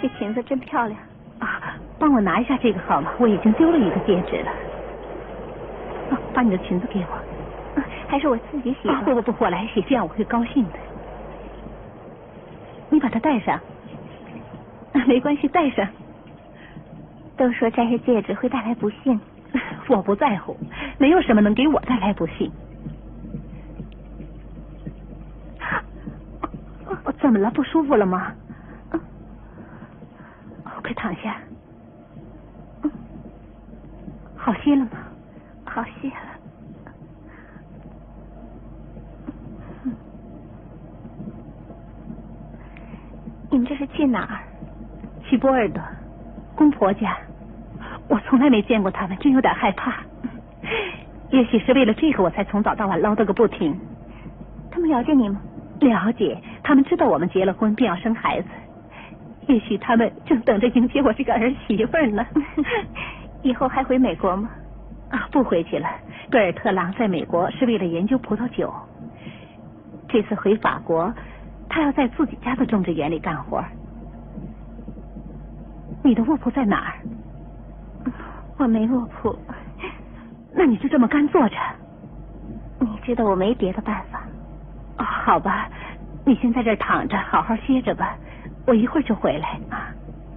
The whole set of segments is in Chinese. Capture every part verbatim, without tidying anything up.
这裙子真漂亮啊！帮我拿一下这个好吗？我已经丢了一个戒指了。啊，把你的裙子给我。 啊，还是我自己洗吧。 啊，不不不，我来洗，这样我会高兴的。你把它戴上。啊，没关系，戴上。 都说摘下戒指会带来不幸， 我不在乎，没有什么能给我带来不幸。怎么了？不舒服了吗？哦，快躺下。好些了吗？ 好些了。你们这是去哪儿？ 去波尔多，公婆家。我从来没见过他们，真有点害怕。也许是为了这个，我才从早到晚唠叨个不停。 他们了解你吗？ 了解，他们知道我们结了婚，便要生孩子。也许他们正等着迎接我这个儿媳妇呢。 以后还回美国吗？ 啊，不回去了。贝尔特朗在美国是为了研究葡萄酒，这次回法国，他要在自己家的种植园里干活。你的卧铺在哪儿？ 我没卧铺。 那你就这么干坐着？ 你知道我没别的办法。 哦，好吧，你先在这儿躺着，好好歇着吧，我一会儿就回来啊。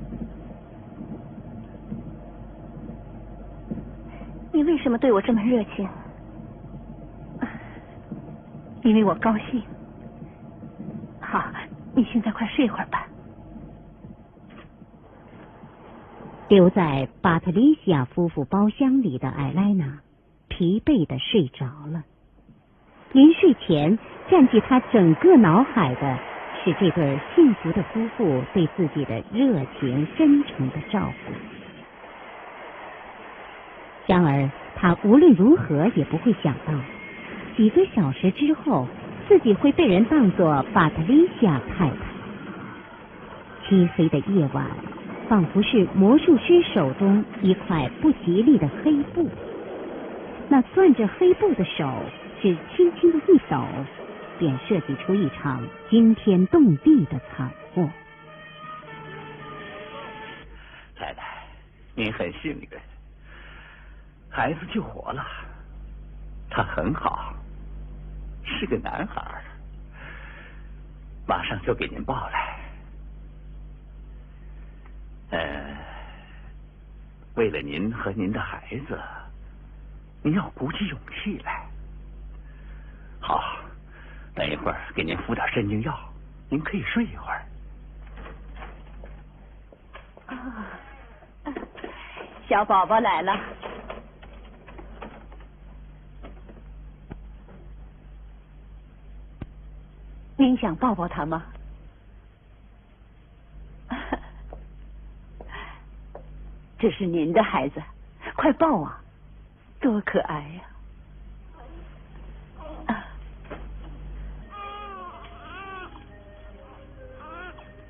你为什么对我这么热情？ 因为我高兴。好，你现在快睡会儿吧。 留在巴特丽西亚夫妇包厢里的艾莱娜疲惫地睡着了。临睡前占据她整个脑海的是这对幸福的夫妇对自己的热情真诚的照顾。然而她无论如何也不会想到，几个小时之后自己会被人当作巴特丽西亚太太。漆黑的夜晚仿佛是魔术师手中一块不吉利的黑布，那攥着黑布的手只轻轻的一抖，便设计出一场惊天动地的惨祸。 太太，您很幸运，孩子救活了，他很好，是个男孩，马上就给您抱来。呃，为了您和您的孩子，您要鼓起勇气来。好，等一会儿给您敷点镇静药，您可以睡一会儿。 啊，小宝宝来了。您想抱抱他吗？这是您的孩子，快抱啊！多可爱呀、啊！